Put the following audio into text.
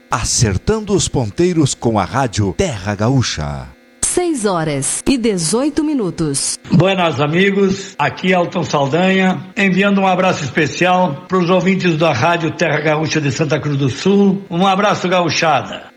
Acertando os ponteiros com a rádio Terra Gaúcha. 6:18. Buenas amigos, aqui Elton Saldanha, enviando um abraço especial para os ouvintes da rádio Terra Gaúcha de Santa Cruz do Sul. Um abraço, gauchada.